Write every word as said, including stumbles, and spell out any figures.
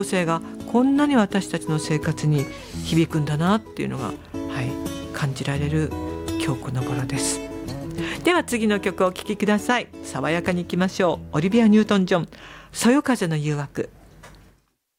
性がこんなに私たちの生活に響くんだなっていうのが、はい、感じられる今日この頃です。では次の曲をお聴きください。爽やかにいきましょう。オリビア・ニュートン・ジョン、そよ風の誘惑。